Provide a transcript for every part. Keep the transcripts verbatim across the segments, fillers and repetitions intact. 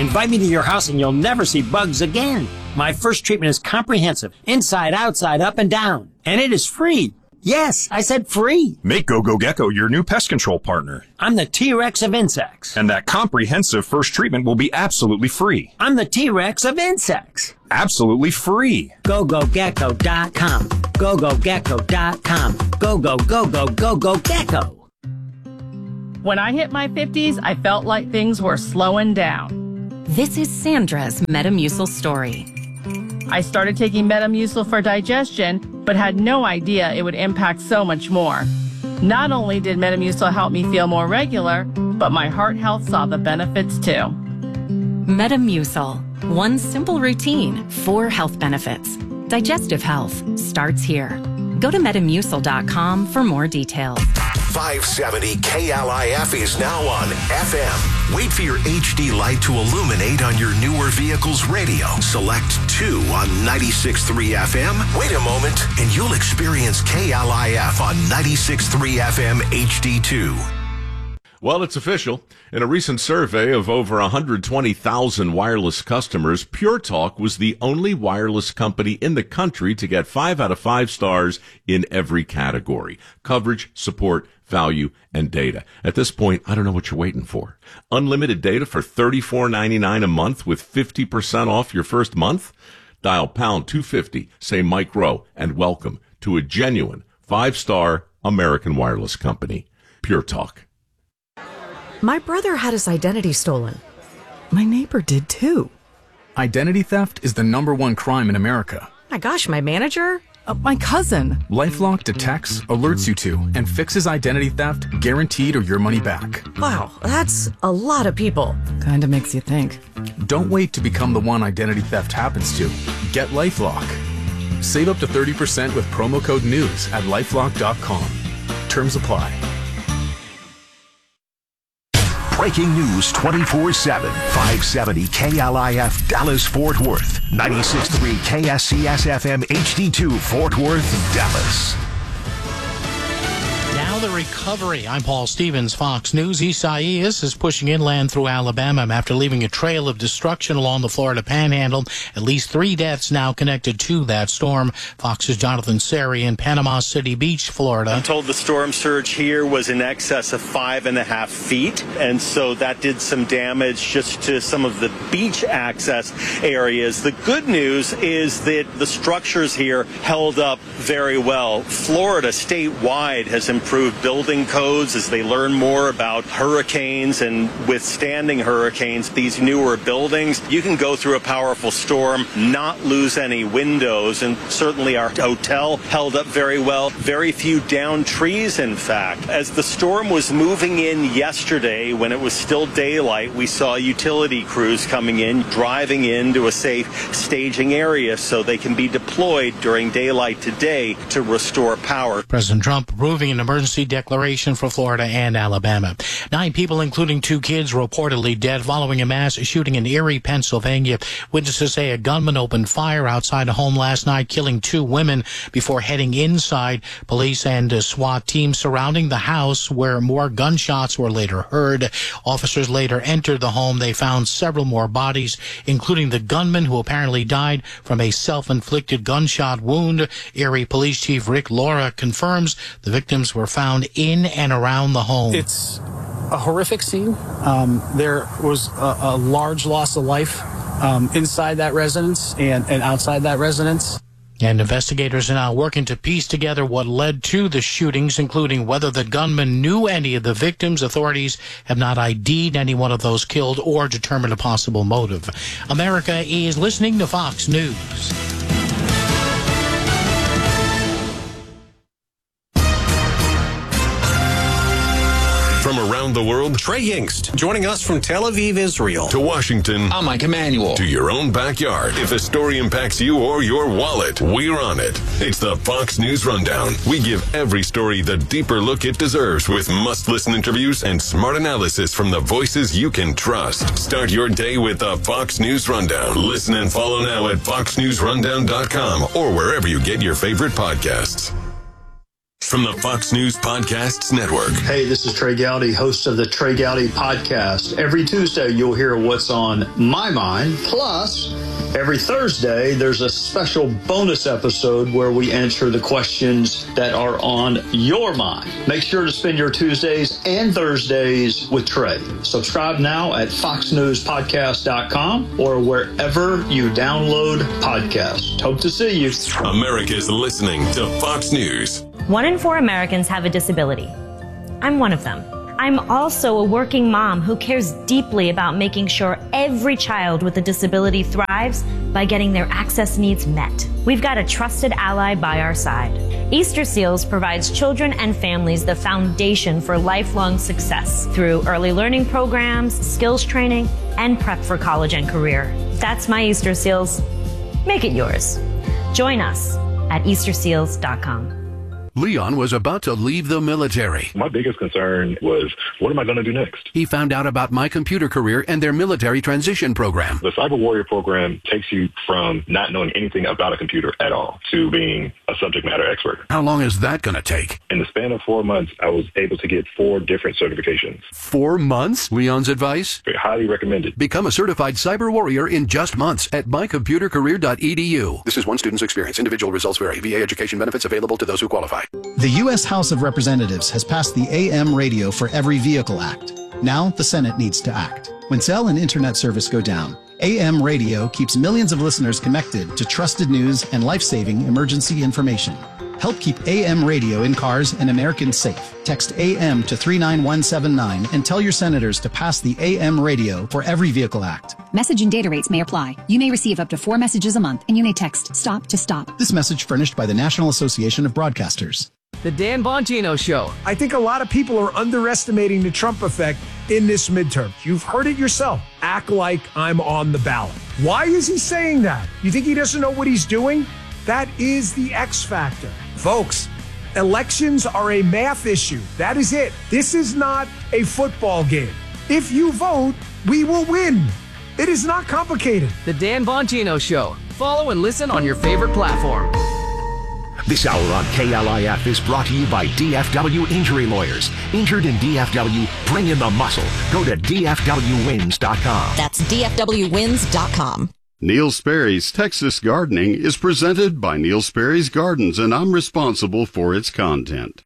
Invite me to your house and you'll never see bugs again. My first treatment is comprehensive, inside, outside, up and down. And it is free. Yes, I said free. Make GoGo Gecko your new pest control partner. I'm the T-Rex of insects. And that comprehensive first treatment will be absolutely free. I'm the T-Rex of insects. Absolutely free. go go gecko dot com. go go gecko dot com. Go, go, go, go, go, go, gecko. When I hit my fifties, I felt like things were slowing down. This is Sandra's Metamucil story. I started taking Metamucil for digestion, but had no idea it would impact so much more. Not only did Metamucil help me feel more regular, but my heart health saw the benefits too. Metamucil. One simple routine, four health benefits. Digestive health starts here. Go to metamucil dot com for more details. five seventy K L I F is now on F M. Wait for your H D light to illuminate on your newer vehicle's radio. Select two on ninety-six point three F M. Wait a moment, and you'll experience K L I F on ninety-six point three F M H D two. Well, it's official. In a recent survey of over one hundred twenty thousand wireless customers, Pure Talk was the only wireless company in the country to get five out of five stars in every category: coverage, support, value, and data. At this point, I don't know what you're waiting for. Unlimited data for thirty-four ninety-nine a month with fifty percent off your first month? Dial pound two fifty, say Mike Rowe, and welcome to a genuine five-star American wireless company. Pure Talk. My brother had his identity stolen. My neighbor did too. Identity theft is the number one crime in America. My gosh, my manager? Uh, my cousin. LifeLock detects, alerts you to, and fixes identity theft, guaranteed or your money back. Wow, that's a lot of people. Kinda makes you think. Don't wait to become the one identity theft happens to. Get LifeLock. Save up to thirty percent with promo code NEWS at lifelock dot com. Terms apply. Breaking news twenty-four seven. five seventy K L I F Dallas Fort Worth. ninety-six point three K S C S F M H D two Fort Worth, Dallas. Now the recovery. I'm Paul Stevens, Fox News. Isaias is pushing inland through Alabama after leaving a trail of destruction along the Florida Panhandle. At least three deaths now connected to that storm. Fox's Jonathan Seri in Panama City Beach, Florida. I'm told the storm surge here was in excess of five and a half feet, and so that did some damage just to some of the beach access areas. The good news is that the structures here held up very well. Florida statewide has improved building codes as they learn more about hurricanes and withstanding hurricanes. These newer buildings, you can go through a powerful storm, not lose any windows, and certainly our hotel held up very well. Very few downed trees, in fact. As the storm was moving in yesterday, when it was still daylight, we saw utility crews coming in, driving into a safe staging area so they can be deployed during daylight today to restore power. President Trump approving an emergency declaration for Florida and Alabama. Nine people, including two kids, reportedly dead following a mass shooting in Erie, Pennsylvania. Witnesses say a gunman opened fire outside a home last night, killing two women before heading inside. Police and a SWAT team surrounding the house where more gunshots were later heard. Officers later entered the home. They found several more bodies, including the gunman who apparently died from a self-inflicted gunshot wound. Erie Police Chief Rick Laura confirms the victims were found in and around the home. It's a horrific scene. Um, there was a, a large loss of life um, inside that residence and, and outside that residence. And investigators are now working to piece together what led to the shootings, including whether the gunman knew any of the victims. Authorities have not I D'd any one of those killed or determined a possible motive. America is listening to Fox News. From around the world, Trey Yingst, joining us from Tel Aviv, Israel. To Washington. I'm Mike Emanuel. To your own backyard. If a story impacts you or your wallet, we're on it. It's the Fox News Rundown. We give every story the deeper look it deserves with must-listen interviews and smart analysis from the voices you can trust. Start your day with the Fox News Rundown. Listen and follow now at fox news rundown dot com or wherever you get your favorite podcasts. From the Fox News Podcasts Network. Hey, this is Trey Gowdy, host of the Trey Gowdy Podcast. Every Tuesday, you'll hear what's on my mind. Plus, every Thursday, there's a special bonus episode where we answer the questions that are on your mind. Make sure to spend your Tuesdays and Thursdays with Trey. Subscribe now at fox news podcast dot com or wherever you download podcasts. Hope to see you. America's listening to Fox News. One in four Americans have a disability. I'm one of them. I'm also a working mom who cares deeply about making sure every child with a disability thrives by getting their access needs met. We've got a trusted ally by our side. Easter Seals provides children and families the foundation for lifelong success through early learning programs, skills training, and prep for college and career. That's my Easter Seals. Make it yours. Join us at easter seals dot com. Leon was about to leave the military. My biggest concern was, what am I going to do next? He found out about My Computer Career and their military transition program. The Cyber Warrior program takes you from not knowing anything about a computer at all to being a subject matter expert. How long is that going to take? In the span of four months, I was able to get four different certifications. Four months? Leon's advice? Very highly recommended. Become a certified Cyber Warrior in just months at my computer career dot e d u. This is one student's experience. Individual results vary. V A education benefits available to those who qualify. The U S House of Representatives has passed the A M Radio for Every Vehicle Act. Now the Senate needs to act. When cell and internet service go down, A M Radio keeps millions of listeners connected to trusted news and life-saving emergency information. Help keep A M Radio in cars and Americans safe. Text A M to three nine one seven nine and tell your senators to pass the A M Radio for Every Vehicle Act. Message and data rates may apply. You may receive up to four messages a month, and you may text STOP to STOP. This message furnished by the National Association of Broadcasters. The Dan Bongino Show. I think a lot of people are underestimating the Trump effect in this midterm. You've heard it yourself. Act like I'm on the ballot. Why is he saying that? You think he doesn't know what he's doing? That is the X factor. Folks, elections are a math issue. That is it. This is not a football game. If you vote, we will win. It is not complicated. The Dan Bongino Show. Follow and listen on your favorite platform. This hour on K L I F is brought to you by D F W Injury Lawyers. Injured in D F W? Bring in the muscle. Go to D F W wins dot com. That's D F W wins dot com. Neil Sperry's Texas Gardening is presented by Neil Sperry's Gardens, and I'm responsible for its content.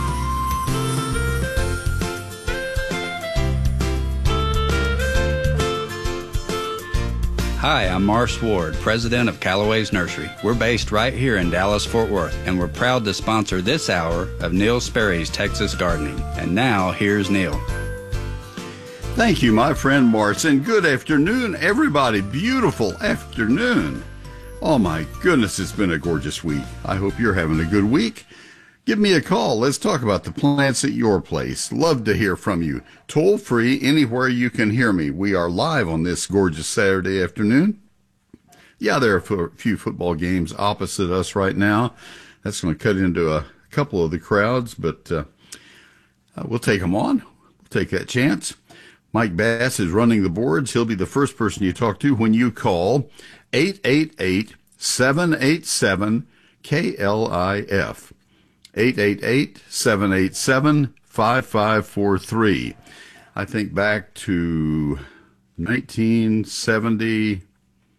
Hi, I'm Marsh Ward, president of Callaway's Nursery. We're based right here in Dallas-Fort Worth, and we're proud to sponsor this hour of Neil Sperry's Texas Gardening. And now, here's Neil. Thank you, my friend Marsh, and good afternoon, everybody. Beautiful afternoon. Oh, my goodness, it's been a gorgeous week. I hope you're having a good week. Give me a call. Let's talk about the plants at your place. Love to hear from you. Toll free anywhere you can hear me. We are live on this gorgeous Saturday afternoon. Yeah, there are a few football games opposite us right now. That's going to cut into a couple of the crowds, but uh, uh, we'll take them on. We'll take that chance. Mike Bass is running the boards. He'll be the first person you talk to when you call eight eight eight, seven eight seven, K L I F. eight eight eight, seven eight seven, five five four three. I think back to nineteen seventy-seven,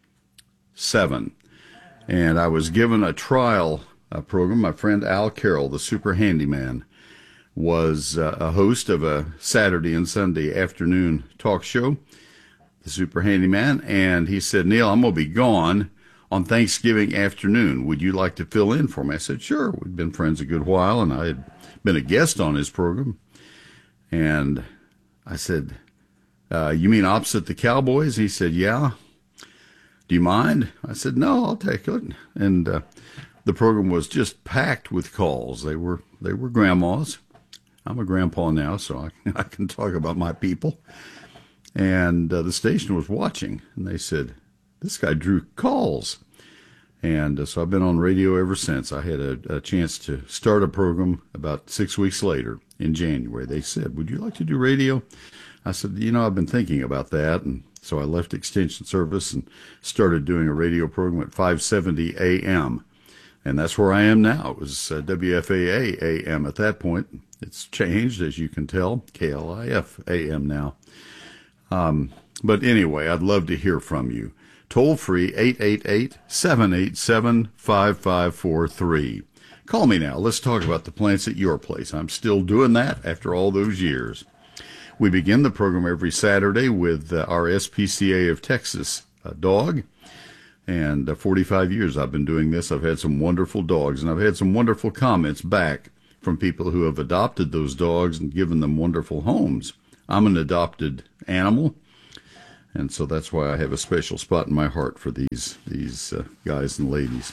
and I was given a trial uh, program. My friend Al Carroll, the super handyman, was uh, a host of a Saturday and Sunday afternoon talk show, the super handyman, and he said, Neil, I'm going to be gone on Thanksgiving afternoon. Would you like to fill in for me? I said, sure. We'd been friends a good while, and I had been a guest on his program. And I said, uh, you mean opposite the Cowboys? He said, yeah. Do you mind? I said, no, I'll take it. And uh, the program was just packed with calls. They were they were grandmas. I'm a grandpa now, so I, I can talk about my people. And uh, the station was watching, and they said, this guy drew calls. And uh, so I've been on radio ever since. I had a, a chance to start a program about six weeks later in January. They said, would you like to do radio? I said, you know, I've been thinking about that. And so I left Extension Service and started doing a radio program at five seventy A M. And that's where I am now. It was uh, W F A A A M at that point. It's changed, as you can tell, K L I F A M now. Um, but anyway, I'd love to hear from you. Toll free, eight eight eight, seven eight seven, five five four three. Call me now. Let's talk about the plants at your place. I'm still doing that after all those years. We begin the program every Saturday with uh, our S P C A of Texas uh, dog. And uh, forty-five years I've been doing this. I've had some wonderful dogs, and I've had some wonderful comments back from people who have adopted those dogs and given them wonderful homes. I'm an adopted animal, and so that's why I have a special spot in my heart for these these uh, guys and ladies.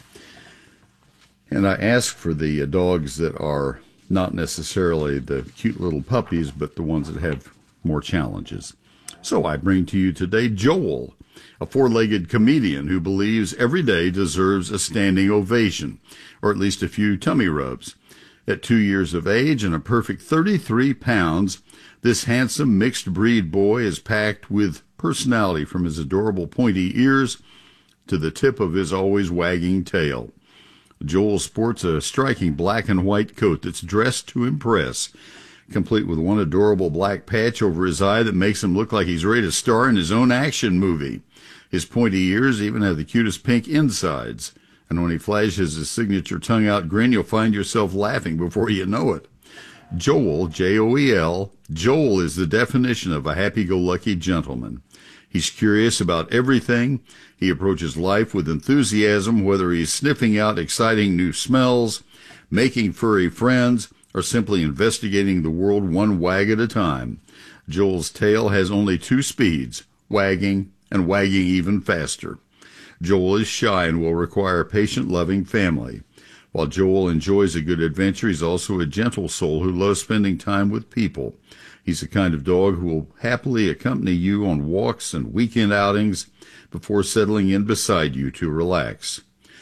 And I ask for the uh, dogs that are not necessarily the cute little puppies, but the ones that have more challenges. So I bring to you today Joel, a four-legged comedian who believes every day deserves a standing ovation, or at least a few tummy rubs. At two years of age and a perfect thirty-three pounds, this handsome mixed-breed boy is packed with personality from his adorable pointy ears to the tip of his always wagging tail. Joel sports a striking black and white coat that's dressed to impress, complete with one adorable black patch over his eye that makes him look like he's ready to star in his own action movie. His pointy ears even have the cutest pink insides, and when he flashes his signature tongue-out grin, you'll find yourself laughing before you know it. Joel, J O E L, Joel is the definition of a happy-go-lucky gentleman. He's curious about everything. He approaches life with enthusiasm, whether he's sniffing out exciting new smells, making furry friends, or simply investigating the world one wag at a time. Joel's tail has only two speeds, wagging and wagging even faster. Joel is shy and will require a patient, loving family. While Joel enjoys a good adventure, he's also a gentle soul who loves spending time with people. He's the kind of dog who will happily accompany you on walks and weekend outings before settling in beside you to relax.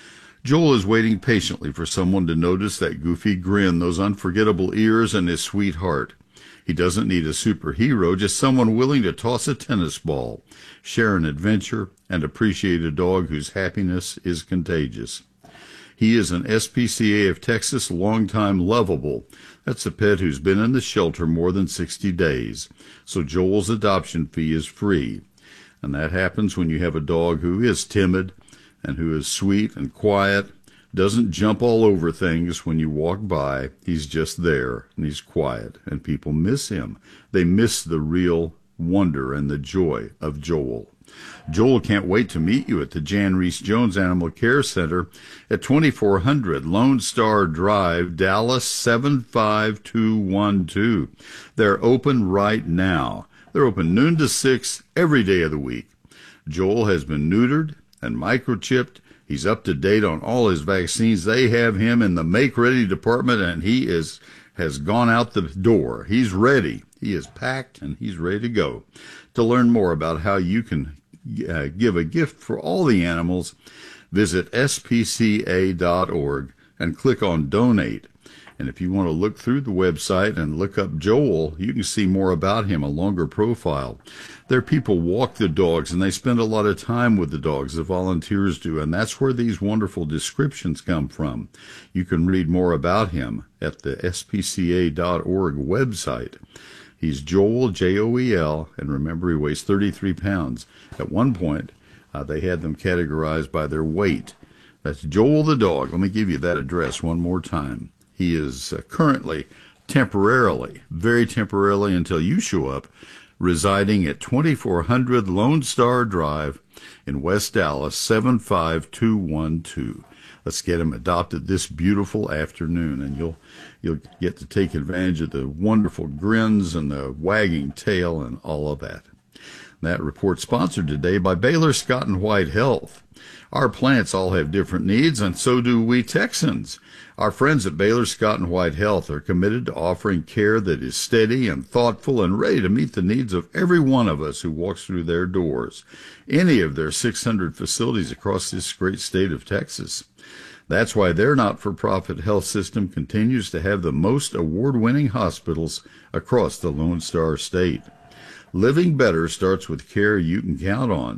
Joel is waiting patiently for someone to notice that goofy grin, those unforgettable ears, and his sweet heart. He doesn't need a superhero, just someone willing to toss a tennis ball, share an adventure, and appreciate a dog whose happiness is contagious. He is an S P C A of Texas longtime lovable. That's a pet who's been in the shelter more than sixty days. So Joel's adoption fee is free. And that happens when you have a dog who is timid and who is sweet and quiet, doesn't jump all over things when you walk by. He's just there, and he's quiet, and people miss him. They miss the real wonder and the joy of Joel. Joel can't wait to meet you at the Jan Reese Jones Animal Care Center at twenty-four hundred Lone Star Drive, Dallas seven five two one two. They're open right now. They're open noon to six every day of the week. Joel has been neutered and microchipped. He's up to date on all his vaccines. They have him in the make-ready department, and he is has gone out the door. He's ready. He is packed, and he's ready to go. To learn more about how you can uh, give a gift for all the animals, visit S P C A dot org and click on Donate. And if you want to look through the website and look up Joel, you can see more about him, a longer profile. Their people walk the dogs, and they spend a lot of time with the dogs, the volunteers do, and that's where these wonderful descriptions come from. You can read more about him at the S P C A dot org website. He's Joel, J O E L, and remember, he weighs thirty-three pounds. At one point, uh, they had them categorized by their weight. That's Joel the dog. Let me give you that address one more time. He is uh, currently, temporarily, very temporarily until you show up, residing at twenty-four hundred Lone Star Drive in West Dallas, seven five two one two. Let's get him adopted this beautiful afternoon, and you'll you'll get to take advantage of the wonderful grins and the wagging tail and all of that. That report sponsored today by Baylor Scott and White Health. Our plants all have different needs, and so do we Texans. Our friends at Baylor Scott and White Health are committed to offering care that is steady and thoughtful and ready to meet the needs of every one of us who walks through their doors, any of their six hundred facilities across this great state of Texas. That's why their not-for-profit health system continues to have the most award-winning hospitals across the Lone Star State. Living better starts with care you can count on,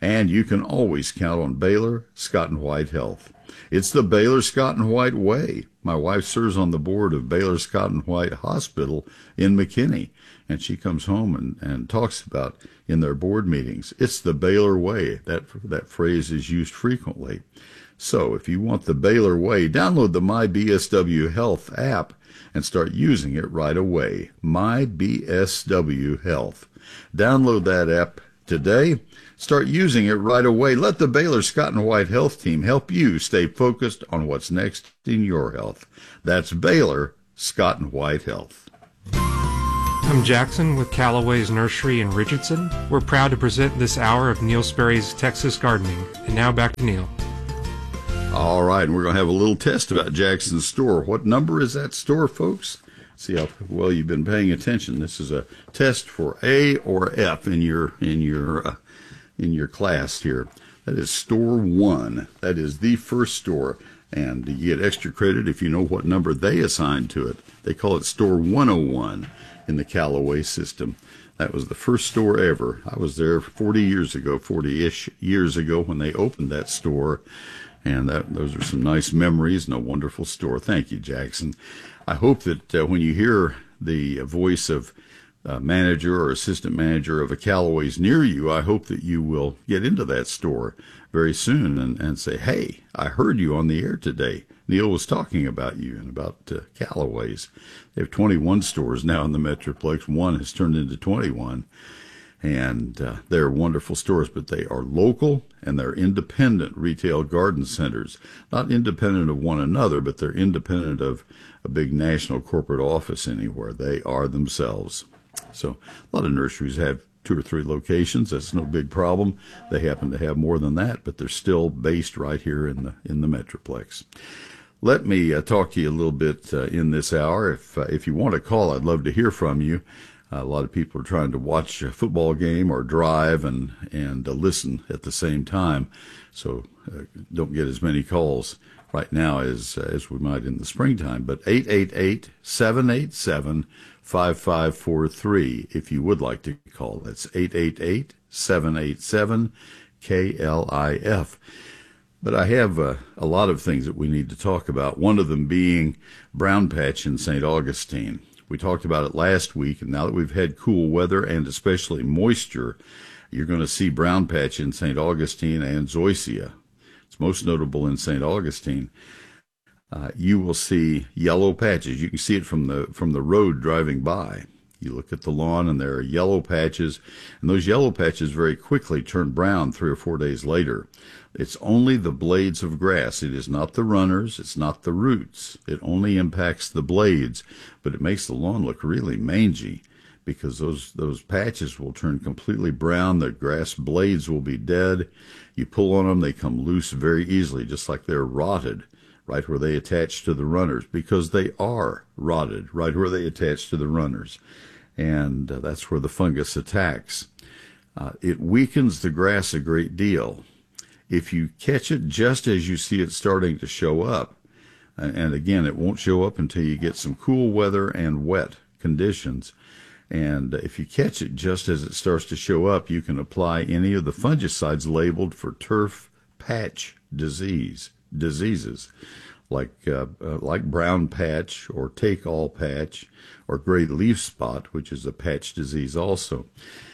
And you can always count on Baylor Scott and White Health. It's the Baylor Scott and White way. My wife serves on the board of Baylor Scott and White Hospital in McKinney, and she comes home and, and talks about in their board meetings. It's the Baylor way. That, that phrase is used frequently. So if you want the Baylor way, download the My B S W Health app and start using it right away. My B S W Health. Download that app today. Start using it right away. Let the Baylor Scott and White Health team help you stay focused on what's next in your health. That's Baylor Scott and White Health. I'm Jackson with Callaway's Nursery in Richardson. We're proud to present this hour of Neil Sperry's Texas Gardening. And now back to Neil. All right, and we're going to have a little test about Jackson's store. What number is that store, folks? See how well you've been paying attention. This is a test for A or F in your in your uh, in your class here. That is store one. That is the first store, and you get extra credit if you know what number they assigned to it. They call it store one oh one in the Callaway system. That was the first store ever. I was there forty years ago, forty-ish years ago when they opened that store. And that, those are some nice memories and a wonderful store. Thank you, Jackson. I hope that uh, when you hear the voice of a manager or assistant manager of a Callaway's near you, I hope that you will get into that store very soon and, and say, hey, I heard you on the air today. Neil was talking about you and about uh, Callaway's. They have twenty-one stores now in the Metroplex. One has turned into twenty-one. And uh, they're wonderful stores, but they are local and they're independent retail garden centers. Not independent of one another, but they're independent of a big national corporate office anywhere. They are themselves. So a lot of nurseries have two or three locations. That's no big problem. They happen to have more than that, but they're still based right here in the in the Metroplex. Let me uh, talk to you a little bit uh, in this hour. If uh, if you want to call, I'd love to hear from you. Uh, a lot of people are trying to watch a football game or drive and, and uh, listen at the same time. So uh, don't get as many calls right now as, uh, as we might in the springtime. But eight eight eight, seven eight seven, five five four three if you would like to call. That's eight eight eight, seven eight seven, K L I F. But I have uh, a lot of things that we need to talk about, one of them being brown patch in Saint Augustine. We talked about it last week, and now that we've had cool weather and especially moisture, you're going to see brown patch in Saint Augustine and Zoysia. It's most notable in Saint Augustine. Uh, you will see yellow patches. You can see it from the from the road driving by. You look at the lawn, and there are yellow patches, and those yellow patches very quickly turn brown three or four days later. It's only the blades of grass. It is not the runners. It's not the roots. It only impacts the blades, but it makes the lawn look really mangy because those those patches will turn completely brown. The grass blades will be dead. You pull on them, they come loose very easily, just like they're rotted right where they attach to the runners, because they are rotted right where they attach to the runners. And uh, that's where the fungus attacks. Uh, it weakens the grass a great deal. If you catch it just as you see it starting to show up, and again, it won't show up until you get some cool weather and wet conditions, and if you catch it just as it starts to show up, you can apply any of the fungicides labeled for turf patch disease diseases, like uh, uh, like brown patch or take all patch or gray leaf spot, which is a patch disease also.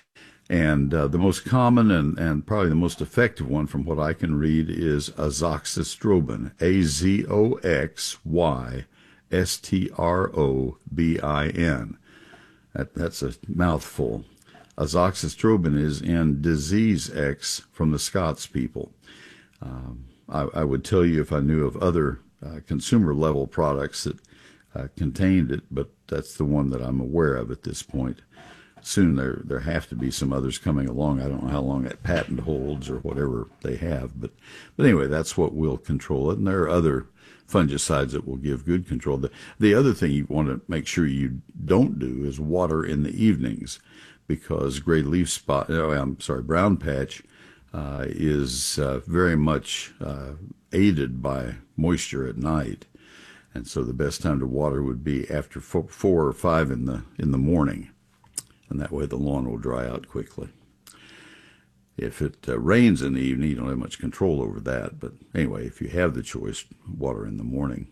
And uh, the most common and, and probably the most effective one from what I can read is azoxystrobin, A Z O X Y S T R O B I N. That, that's a mouthful. Azoxystrobin is in Disease X from the Scots people. Um, I, I would tell you if I knew of other uh, consumer-level products that uh, contained it, but that's the one that I'm aware of at this point. Soon there there have to be some others coming along. I don't know how long that patent holds or whatever they have, but but anyway, that's what will control it. And there are other fungicides that will give good control. The, the other thing you want to make sure you don't do is water in the evenings, because gray leaf spot, oh, I'm sorry, brown patch uh, is uh, very much uh, aided by moisture at night. And so the best time to water would be after four, four or five in the in the morning. And that way the lawn will dry out quickly. If it uh, rains in the evening, you don't have much control over that. But anyway, if you have the choice, water in the morning.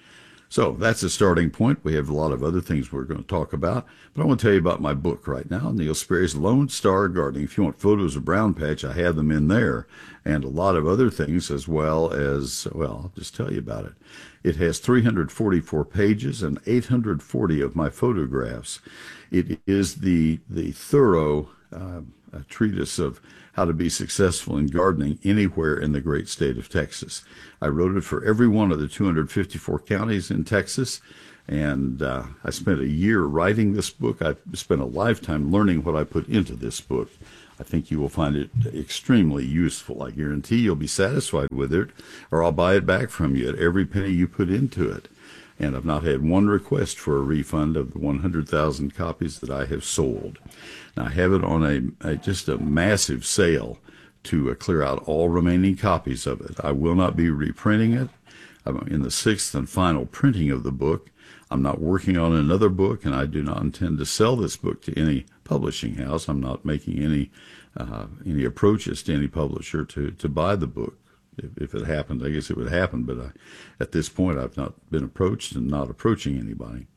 So that's a starting point. We have a lot of other things we're going to talk about, but I want to tell you about my book right now, Neil Sperry's Lone Star Gardening. If you want photos of brown patch, I have them in there, and a lot of other things as well as, well, I'll just tell you about it. It has three hundred forty-four pages and eight hundred forty of my photographs. It is the, the thorough uh, treatise of how to be successful in gardening anywhere in the great state of Texas. I wrote it for every one of the two hundred fifty-four counties in Texas, and uh, I spent a year writing this book. I spent a lifetime learning what I put into this book. I think you will find it extremely useful. I guarantee you'll be satisfied with it, or I'll buy it back from you at every penny you put into it. And I've not had one request for a refund of the one hundred thousand copies that I have sold. Now, I have it on a, a just a massive sale to uh, clear out all remaining copies of it. I will not be reprinting it. I'm in the sixth and final printing of the book. I'm not working on another book, and I do not intend to sell this book to any publishing house. I'm not making any uh, any approaches to any publisher to, to buy the book. If, if it happened, I guess it would happen, but I, at this point, I've not been approached and not approaching anybody.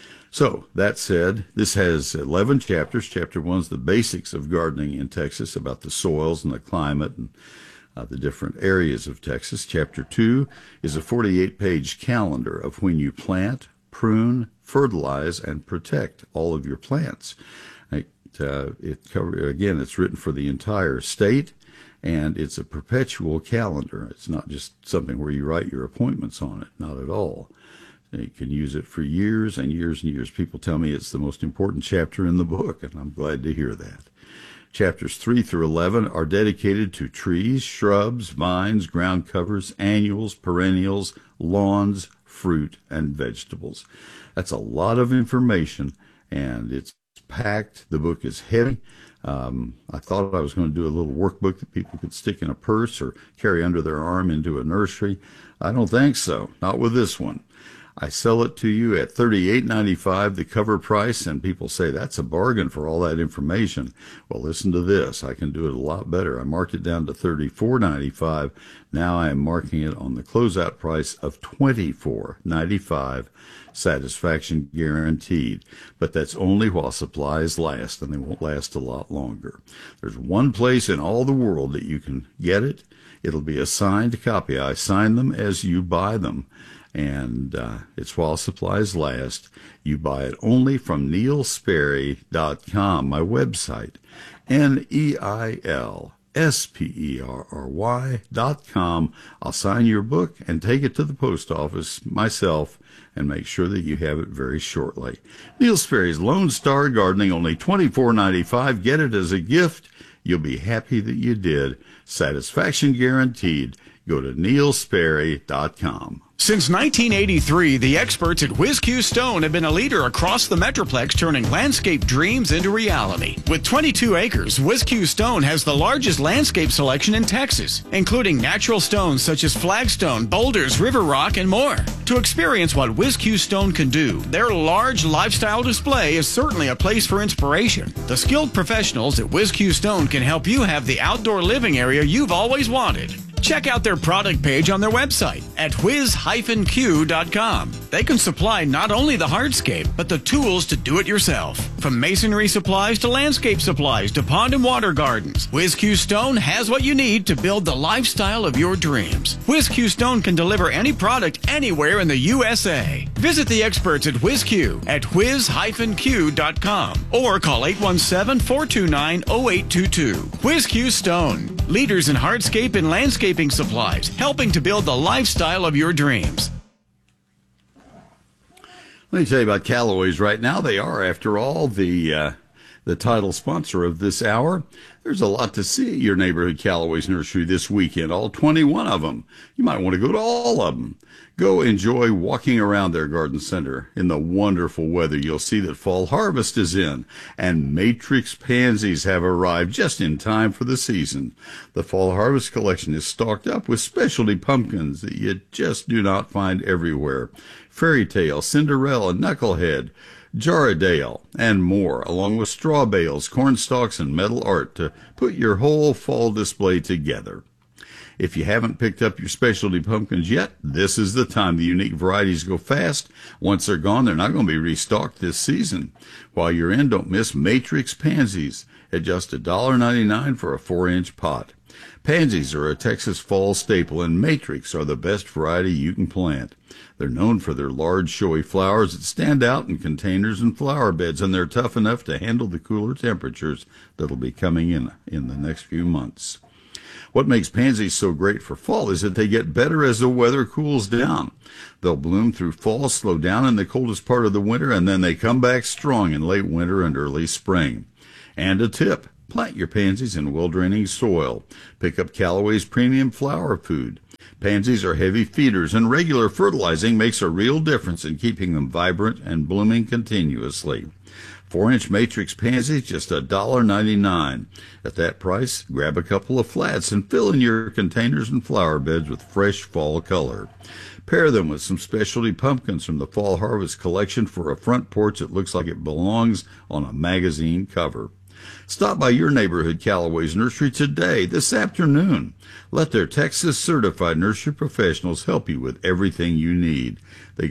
So, that said, this has eleven chapters. Chapter one is the basics of gardening in Texas, about the soils and the climate and uh, the different areas of Texas. Chapter two is a forty-eight page calendar of when you plant, prune, fertilize, and protect all of your plants. It, uh, it cover, again, it's written for the entire state, and it's a perpetual calendar. It's not just something where you write your appointments on it, not at all. You can use it for years and years and years. People tell me it's the most important chapter in the book, and I'm glad to hear that. Chapters three through eleven are dedicated to trees, shrubs, vines, ground covers, annuals, perennials, lawns, fruit, and vegetables. That's a lot of information, and it's packed. The book is heavy. Um, I thought I was going to do a little workbook that people could stick in a purse or carry under their arm into a nursery. I don't think so. Not with this one. I sell it to you at thirty-eight ninety-five, the cover price, and people say that's a bargain for all that information. Well, listen to this. I can do it a lot better. I marked it down to thirty-four ninety-five. Now I am marking it on the closeout price of twenty-four ninety-five, satisfaction guaranteed. But that's only while supplies last, and they won't last a lot longer. There's one place in all the world that you can get it. It'll be a signed copy. I sign them as you buy them. And uh, it's while supplies last. You buy it only from neil sperry dot com, my website, N E I L S P E R R Y dot com. I'll sign your book and take it to the post office myself and make sure that you have it very shortly. Neil Sperry's Lone Star Gardening, only twenty-four ninety-five. Get it as a gift. You'll be happy that you did. Satisfaction guaranteed. Go to neil sperry dot com. Since nineteen eighty-three, the experts at Whiz Q Stone have been a leader across the Metroplex, turning landscape dreams into reality. With twenty-two acres, Whiz Q Stone has the largest landscape selection in Texas, including natural stones such as flagstone, boulders, river rock, and more. To experience what Whiz Q Stone can do, their large lifestyle display is certainly a place for inspiration. The skilled professionals at Whiz Q Stone can help you have the outdoor living area you've always wanted. Check out their product page on their website at whiz q dot com. They can supply not only the hardscape, but the tools to do it yourself. From masonry supplies to landscape supplies to pond and water gardens, Whiz Q Stone has what you need to build the lifestyle of your dreams. Whiz Q Stone can deliver any product anywhere in the U S A. Visit the experts at Whiz Q at whiz q dot com or call eight one seven, four two nine, zero eight two two. Whiz Q Stone, leaders in hardscape and landscape supplies, helping to build the lifestyle of your dreams. Let me tell you about Callaway's right now. They are, after all, the uh, the title sponsor of this hour. There's a lot to see at your neighborhood Callaway's nursery this weekend, all twenty-one of them. You might want to go to all of them. Go enjoy walking around their garden center in the wonderful weather. You'll see that fall harvest is in, and matrix pansies have arrived just in time for the season. The fall harvest collection is stocked up with specialty pumpkins that you just do not find everywhere. Fairy Tale, Cinderella, Knucklehead, Jarradale, and more, along with straw bales, corn stalks, and metal art to put your whole fall display together. If you haven't picked up your specialty pumpkins yet, this is the time. The unique varieties go fast. Once they're gone, they're not going to be restocked this season. While you're in, don't miss Matrix Pansies at just one dollar ninety-nine for a four-inch pot. Pansies are a Texas fall staple, and Matrix are the best variety you can plant. They're known for their large, showy flowers that stand out in containers and flower beds, and they're tough enough to handle the cooler temperatures that'll be coming in in the next few months. What makes pansies so great for fall is that they get better as the weather cools down. They'll bloom through fall, slow down in the coldest part of the winter, and then they come back strong in late winter and early spring. And a tip, plant your pansies in well-draining soil. Pick up Callaway's premium flower food. Pansies are heavy feeders, and regular fertilizing makes a real difference in keeping them vibrant and blooming continuously. Four-inch Matrix Pansies, just one dollar ninety-nine. At that price, grab a couple of flats and fill in your containers and flower beds with fresh fall color. Pair them with some specialty pumpkins from the Fall Harvest Collection for a front porch that looks like it belongs on a magazine cover. Stop by your neighborhood Callaway's Nursery today, this afternoon. Let their Texas-certified nursery professionals help you with everything you need. They